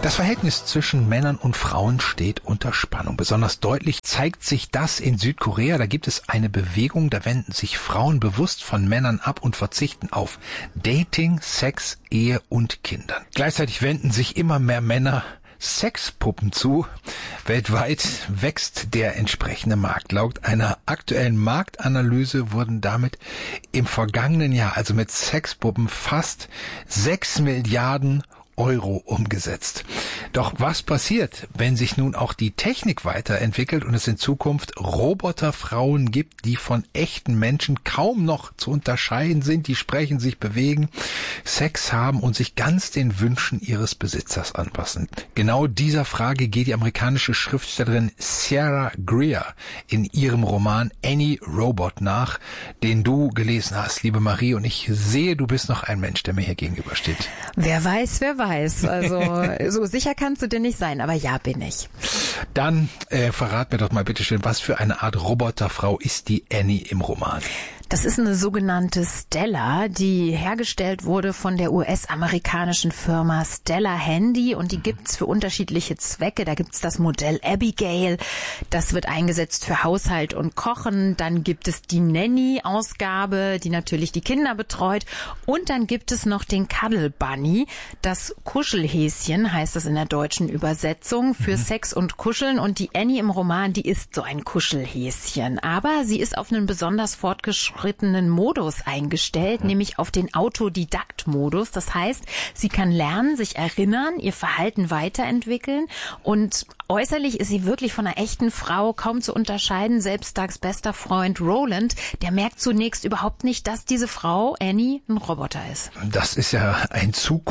Das Verhältnis zwischen Männern und Frauen steht unter Spannung. Besonders deutlich zeigt sich das in Südkorea. Da gibt es eine Bewegung, da wenden sich Frauen bewusst von Männern ab und verzichten auf Dating, Sex, Ehe und Kindern. Gleichzeitig wenden sich immer mehr Männer Sexpuppen zu. Weltweit wächst der entsprechende Markt. Laut einer aktuellen Marktanalyse wurden damit im vergangenen Jahr, also mit Sexpuppen, fast 6 Milliarden Euro umgesetzt. Doch was passiert, wenn sich nun auch die Technik weiterentwickelt und es in Zukunft Roboterfrauen gibt, die von echten Menschen kaum noch zu unterscheiden sind, die sprechen, sich bewegen, Sex haben und sich ganz den Wünschen ihres Besitzers anpassen? Genau dieser Frage geht die amerikanische Schriftstellerin Sarah Greer in ihrem Roman Annie Robot nach, den du gelesen hast, liebe Marie, und ich sehe, du bist noch ein Mensch, der mir hier gegenübersteht. Wer weiß, wer weiß. Also so sicher kannst du dir nicht sein, aber ja, bin ich. Dann verrat mir doch mal bitte schön, was für eine Art Roboterfrau ist die Annie im Roman? Das ist eine sogenannte Stella, die hergestellt wurde von der US-amerikanischen Firma Stella Handy, und die gibt's für unterschiedliche Zwecke. Da gibt's das Modell Abigail, das wird eingesetzt für Haushalt und Kochen. Dann gibt es die Nanny-Ausgabe, die natürlich die Kinder betreut. Und dann gibt es noch den Cuddle Bunny, das Kuschelhäschen heißt das in der deutschen Übersetzung, für Sex und Kuscheln. Und die Annie im Roman, die ist so ein Kuschelhäschen. Aber sie ist auf einen besonders fortgeschrittenen Modus eingestellt, nämlich auf den Autodidakt-Modus. Das heißt, sie kann lernen, sich erinnern, ihr Verhalten weiterentwickeln, und äußerlich ist sie wirklich von einer echten Frau kaum zu unterscheiden. Selbst Dougs bester Freund Roland, der merkt zunächst überhaupt nicht, dass diese Frau, Annie, ein Roboter ist. Das ist ja ein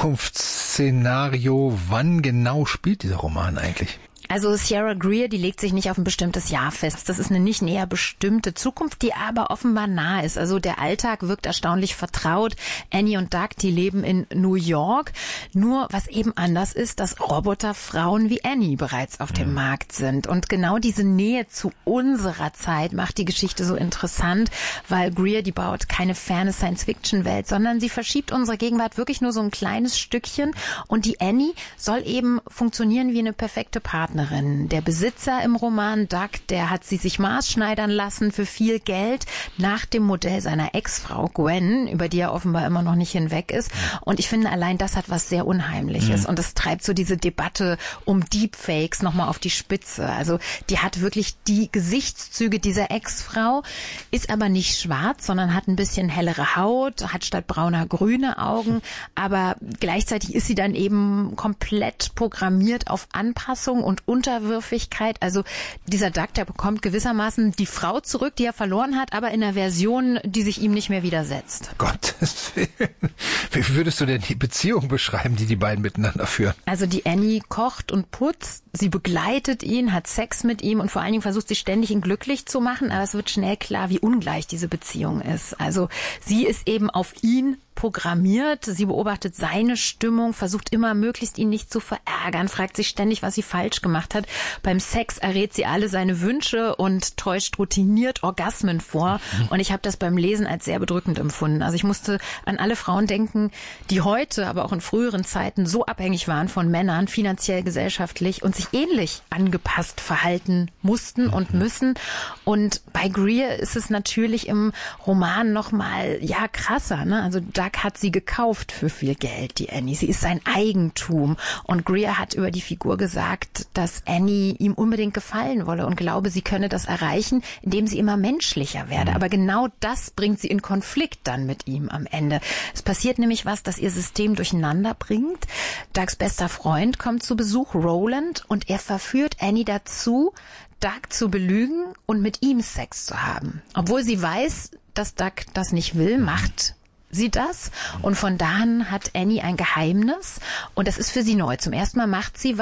Zukunftsszenario. Wann genau spielt dieser Roman eigentlich? Also Sarah Greer, die legt sich nicht auf ein bestimmtes Jahr fest. Das ist eine nicht näher bestimmte Zukunft, die aber offenbar nah ist. Also der Alltag wirkt erstaunlich vertraut. Annie und Doug, die leben in New York. Nur was eben anders ist, dass Roboterfrauen wie Annie bereits auf dem Markt sind. Und genau diese Nähe zu unserer Zeit macht die Geschichte so interessant, weil Greer, die baut keine ferne Science-Fiction-Welt, sondern sie verschiebt unsere Gegenwart wirklich nur so ein kleines Stückchen. Und die Annie soll eben funktionieren wie eine perfekte Partnerin. Der Besitzer im Roman, Doug, der hat sie sich maßschneidern lassen für viel Geld nach dem Modell seiner Ex-Frau Gwen, über die er offenbar immer noch nicht hinweg ist. Und ich finde, allein das hat was sehr Unheimliches. Und es treibt so diese Debatte um Deepfakes nochmal auf die Spitze. Also die hat wirklich die Gesichtszüge dieser Ex-Frau, ist aber nicht schwarz, sondern hat ein bisschen hellere Haut, hat statt brauner grüne Augen. Aber gleichzeitig ist sie dann eben komplett programmiert auf Anpassung und Unterwürfigkeit. Also dieser Doug, der bekommt gewissermaßen die Frau zurück, die er verloren hat, aber in einer Version, die sich ihm nicht mehr widersetzt. Gottes Willen. Wie würdest du denn die Beziehung beschreiben, die beiden miteinander führen? Also die Annie kocht und putzt, sie begleitet ihn, hat Sex mit ihm und vor allen Dingen versucht sie ständig, ihn glücklich zu machen, aber es wird schnell klar, wie ungleich diese Beziehung ist. Also sie ist eben auf ihn programmiert. Sie beobachtet seine Stimmung, versucht immer möglichst ihn nicht zu verärgern, fragt sich ständig, was sie falsch gemacht hat. Beim Sex errät sie alle seine Wünsche und täuscht routiniert Orgasmen vor. Und ich habe das beim Lesen als sehr bedrückend empfunden. Also ich musste an alle Frauen denken, die heute, aber auch in früheren Zeiten so abhängig waren von Männern, finanziell, gesellschaftlich, und sich ähnlich angepasst verhalten mussten und müssen. Und bei Greer ist es natürlich im Roman nochmal, ja, krasser, ne? Also Doug hat sie gekauft für viel Geld, die Annie. Sie ist sein Eigentum. Und Greer hat über die Figur gesagt, dass Annie ihm unbedingt gefallen wolle und glaube, sie könne das erreichen, indem sie immer menschlicher werde. Aber genau das bringt sie in Konflikt dann mit ihm am Ende. Es passiert nämlich was, das ihr System durcheinander bringt. Dougs bester Freund kommt zu Besuch, Roland, und er verführt Annie dazu, Doug zu belügen und mit ihm Sex zu haben. Obwohl sie weiß, dass Doug das nicht will, macht sie das, und von da an hat Annie ein Geheimnis, und das ist für sie neu. Zum ersten Mal macht sie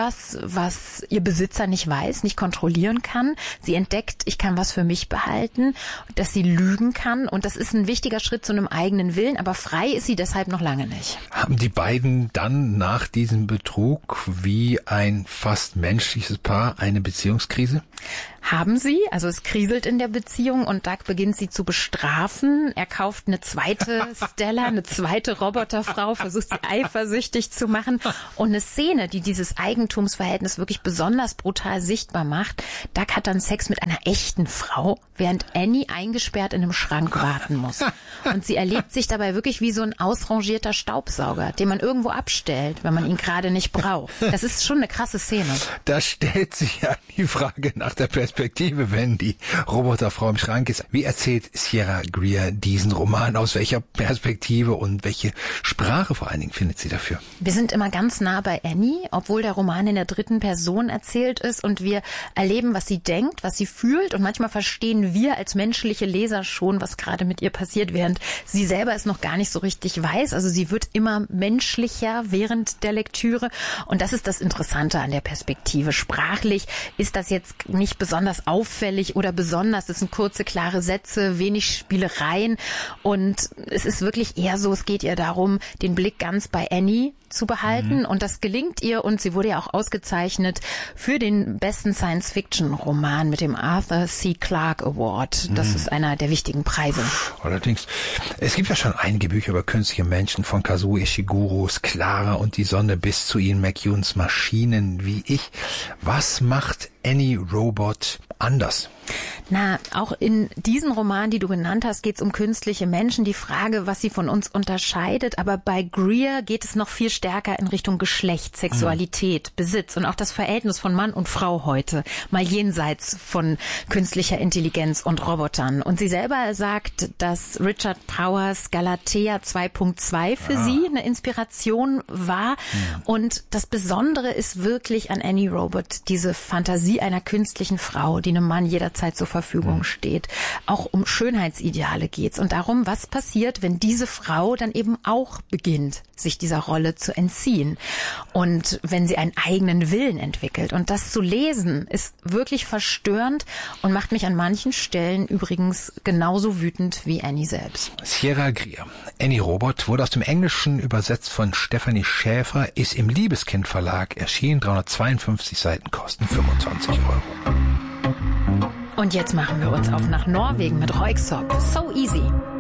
was ihr Besitzer nicht weiß, nicht kontrollieren kann. Sie entdeckt, ich kann was für mich behalten, dass sie lügen kann, und das ist ein wichtiger Schritt zu einem eigenen Willen, aber frei ist sie deshalb noch lange nicht. Haben die beiden dann nach diesem Betrug wie ein fast menschliches Paar eine Beziehungskrise? haben sie, also es kriselt in der Beziehung und Doug beginnt sie zu bestrafen. Er kauft eine zweite Stella, eine zweite Roboterfrau, versucht sie eifersüchtig zu machen und eine Szene, die dieses Eigentumsverhältnis wirklich besonders brutal sichtbar macht. Doug hat dann Sex mit einer echten Frau, während Annie eingesperrt in einem Schrank warten muss. Und sie erlebt sich dabei wirklich wie so ein ausrangierter Staubsauger, den man irgendwo abstellt, wenn man ihn gerade nicht braucht. Das ist schon eine krasse Szene. Da stellt sich ja die Frage nach der Perspektive, wenn die Roboterfrau im Schrank ist. Wie erzählt Sierra Greer diesen Roman? Aus welcher Perspektive und welche Sprache vor allen Dingen findet sie dafür? Wir sind immer ganz nah bei Annie, obwohl der Roman in der dritten Person erzählt ist und wir erleben, was sie denkt, was sie fühlt und manchmal verstehen wir als menschliche Leser schon, was gerade mit ihr passiert, während sie selber es noch gar nicht so richtig weiß. Also sie wird immer menschlicher während der Lektüre und das ist das Interessante an der Perspektive. Sprachlich ist das jetzt nicht besonders auffällig oder besonders. Es sind kurze, klare Sätze, wenig Spielereien und es ist wirklich eher so, es geht ihr darum, den Blick ganz bei Annie zu behalten und das gelingt ihr und sie wurde ja auch ausgezeichnet für den besten Science-Fiction-Roman mit dem Arthur C. Clarke Award. Das ist einer der wichtigen Preise. Allerdings, es gibt ja schon einige Bücher über künstliche Menschen, von Kazuo Ishiguros Clara und die Sonne bis zu Ian McEwans Maschinen wie ich. Was macht Annie Robot anders? Na, auch in diesen Roman, die du genannt hast, geht es um künstliche Menschen, die Frage, was sie von uns unterscheidet. Aber bei Greer geht es noch viel stärker in Richtung Geschlecht, Sexualität, Besitz und auch das Verhältnis von Mann und Frau heute, mal jenseits von künstlicher Intelligenz und Robotern. Und sie selber sagt, dass Richard Powers Galatea 2.2 für sie eine Inspiration war. Und das Besondere ist wirklich an Annie Robot diese Fantasie einer künstlichen Frau, die einem Mann jederzeit zur Verfügung steht. Auch um Schönheitsideale geht's und darum, was passiert, wenn diese Frau dann eben auch beginnt, sich dieser Rolle zu entziehen und wenn sie einen eigenen Willen entwickelt. Und das zu lesen ist wirklich verstörend und macht mich an manchen Stellen übrigens genauso wütend wie Annie selbst. Sierra Greer. Annie Robot wurde aus dem Englischen übersetzt von Stefanie Schäfer, ist im Liebeskind Verlag erschienen, 352 Seiten, kosten 25 €. Und jetzt machen wir uns auf nach Norwegen mit Röyksopp. So easy.